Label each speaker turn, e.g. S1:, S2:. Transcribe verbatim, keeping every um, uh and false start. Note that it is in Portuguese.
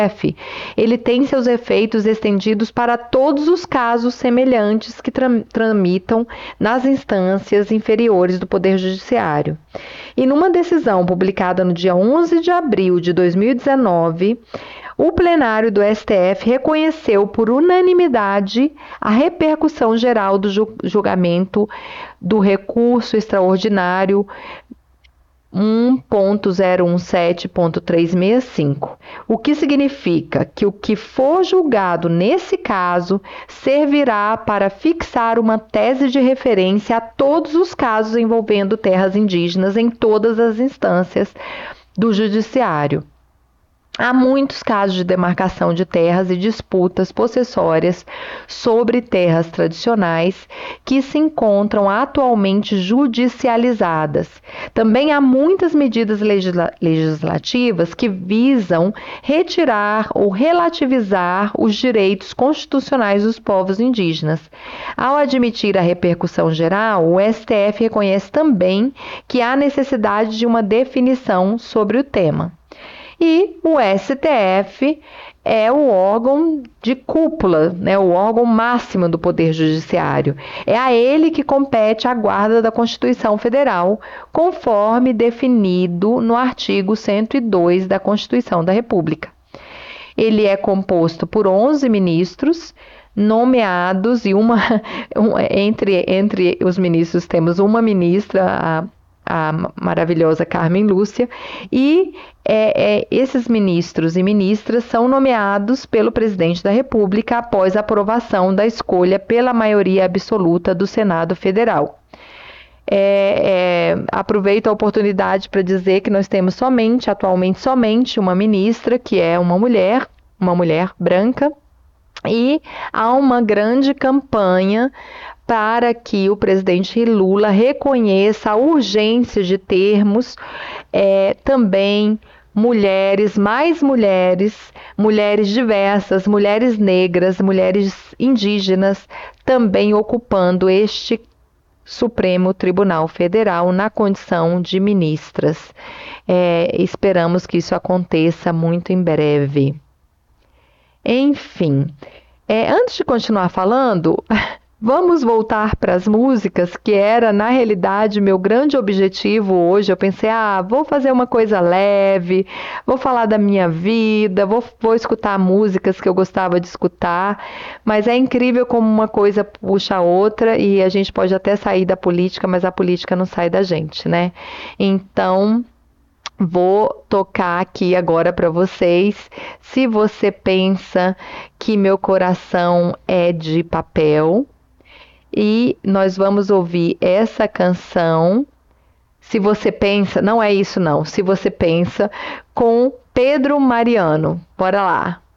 S1: F, ele tem seus efeitos estendidos para todos os casos semelhantes que tra- tramitam nas instâncias inferiores do Poder Judiciário. E numa decisão publicada no dia onze de abril de dois mil e dezenove, o plenário do S T F reconheceu por unanimidade a repercussão geral do ju- julgamento do recurso extraordinário um ponto zero um sete ponto trezentos e sessenta e cinco, o que significa que o que for julgado nesse caso servirá para fixar uma tese de referência a todos os casos envolvendo terras indígenas em todas as instâncias do judiciário. Há muitos casos de demarcação de terras e disputas possessórias sobre terras tradicionais que se encontram atualmente judicializadas. Também há muitas medidas legisla- legislativas que visam retirar ou relativizar os direitos constitucionais dos povos indígenas. Ao admitir a repercussão geral, o S T F reconhece também que há necessidade de uma definição sobre o tema. E o S T F é o órgão de cúpula, né, o órgão máximo do Poder Judiciário. É a ele que compete a guarda da Constituição Federal, conforme definido no artigo cento e dois da Constituição da República. Ele é composto por onze ministros, nomeados, e uma entre, entre os ministros temos uma ministra, a a maravilhosa Carmen Lúcia, e é, é, esses ministros e ministras são nomeados pelo presidente da República após a aprovação da escolha pela maioria absoluta do Senado Federal. É, é, aproveito a oportunidade para dizer que nós temos somente, atualmente somente, uma ministra, que é uma mulher, uma mulher branca, e há uma grande campanha para que o presidente Lula reconheça a urgência de termos é, também mulheres, mais mulheres, mulheres diversas, mulheres negras, mulheres indígenas, também ocupando este Supremo Tribunal Federal na condição de ministras. É, esperamos que isso aconteça muito em breve. Enfim, é, antes de continuar falando, vamos voltar para as músicas, que era, na realidade, meu grande objetivo hoje. Eu pensei, ah, vou fazer uma coisa leve, vou falar da minha vida, vou, vou escutar músicas que eu gostava de escutar, mas é incrível como uma coisa puxa a outra e a gente pode até sair da política, mas a política não sai da gente, né? Então, vou tocar aqui agora para vocês. Se você pensa que meu coração é de papel, e nós vamos ouvir essa canção, Se Você Pensa, não é isso não, Se Você Pensa, com Pedro Mariano. Bora lá.